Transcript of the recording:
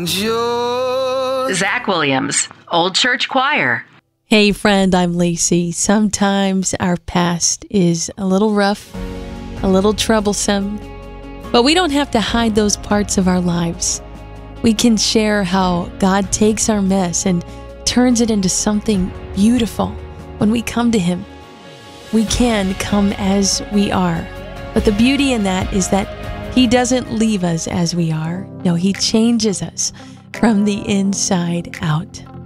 Zach Williams, Old Church Choir. Hey friend, I'm Lacey. Sometimes our past is a little rough, a little troublesome, but we don't have to hide those parts of our lives. We can share how God takes our mess and turns it into something beautiful when we come to Him. We can come as we are, but the beauty in that is that He doesn't leave us as we are. No, He changes us from the inside out.